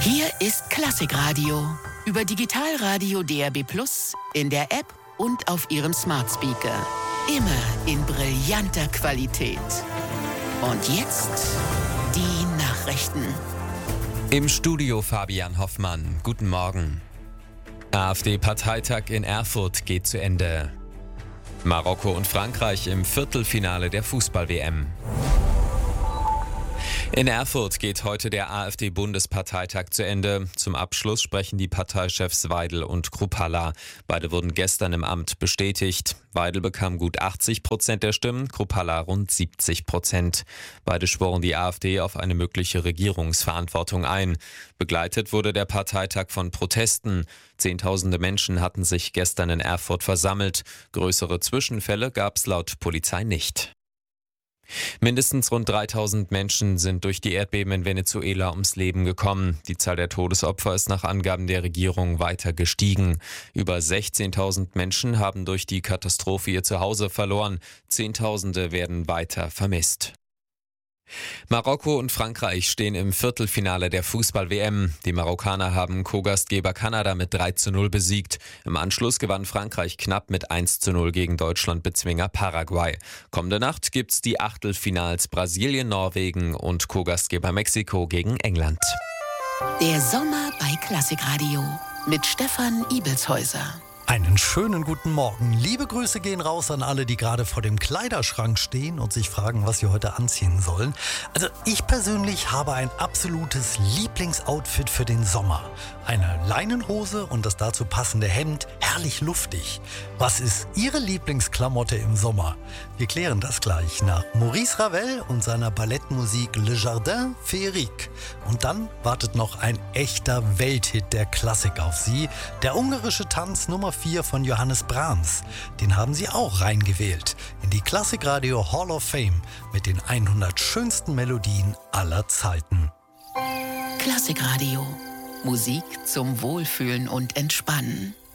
Hier ist Klassikradio. Über Digitalradio DAB+, in der App und auf Ihrem Smart Speaker. Immer in brillanter Qualität. Und jetzt die Nachrichten. Im Studio Fabian Hoffmann. Guten Morgen. AfD-Parteitag in Erfurt geht zu Ende. Marokko und Frankreich im Viertelfinale der Fußball-WM. In Erfurt geht heute der AfD-Bundesparteitag zu Ende. Zum Abschluss sprechen die Parteichefs Weidel und Kruppalla. Beide wurden gestern im Amt bestätigt. Weidel bekam gut 80% der Stimmen, Kruppalla rund 70%. Beide schworen die AfD auf eine mögliche Regierungsverantwortung ein. Begleitet wurde der Parteitag von Protesten. Zehntausende Menschen hatten sich gestern in Erfurt versammelt. Größere Zwischenfälle gab es laut Polizei nicht. Mindestens rund 3000 Menschen sind durch die Erdbeben in Venezuela ums Leben gekommen. Die Zahl der Todesopfer ist nach Angaben der Regierung weiter gestiegen. Über 16.000 Menschen haben durch die Katastrophe ihr Zuhause verloren. Zehntausende werden weiter vermisst. Marokko und Frankreich stehen im Viertelfinale der Fußball-WM. Die Marokkaner haben Co-Gastgeber Kanada mit 3:0 besiegt. Im Anschluss gewann Frankreich knapp mit 1:0 gegen Deutschland-Bezwinger Paraguay. Kommende Nacht gibt's die Achtelfinals Brasilien, Norwegen und Co-Gastgeber Mexiko gegen England. Der Sommer bei Klassikradio mit Stefan Ibelshäuser. Einen schönen guten Morgen. Liebe Grüße gehen raus an alle, die gerade vor dem Kleiderschrank stehen und sich fragen, was sie heute anziehen sollen. Also ich persönlich habe ein absolutes Lieblingsoutfit für den Sommer. Eine Leinenhose und das dazu passende Hemd, herrlich luftig. Was ist Ihre Lieblingsklamotte im Sommer? Wir klären das gleich nach Maurice Ravel und seiner Ballettmusik Le Jardin Féerique. Und dann wartet noch ein echter Welthit der Klassik auf Sie, der ungarische Tanz Nummer 4 von Johannes Brahms. Den haben Sie auch reingewählt in die Klassikradio Hall of Fame mit den 100 schönsten Melodien aller Zeiten. Klassikradio. Musik zum Wohlfühlen und Entspannen.